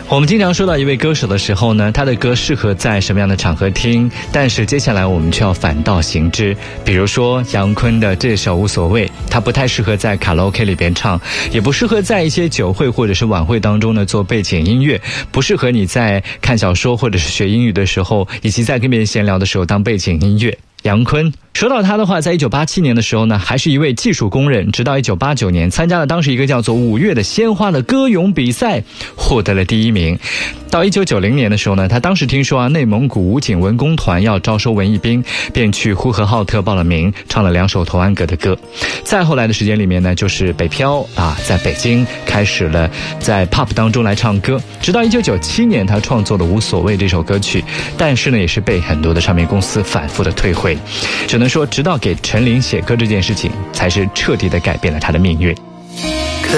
我们经常说到一位歌手的时候呢，他的歌适合在什么样的场合听，但是接下来我们却要反倒行之。比如说杨坤的这首无所谓，他不太适合在卡拉 OK 里边唱，也不适合在一些酒会或者是晚会当中呢做背景音乐，不适合你在看小说或者是学英语的时候，以及在跟别人闲聊的时候当背景音乐。杨坤说到他的话，在1987年的时候呢，还是一位技术工人，直到1989年参加了当时一个叫做5月的鲜花的歌咏比赛，获得了第1名。到1990年的时候呢，他当时听说内蒙古武警文工团要招收文艺兵，便去呼和浩特报了名，唱了2首童安格的歌。再后来的时间里面呢，就是北漂在北京开始了在 pub 当中来唱歌，直到1997年他创作了无所谓这首歌曲，但是呢也是被很多的唱片公司反复的退回，只能说直到给陈琳写歌这件事情才是彻底的改变了他的命运。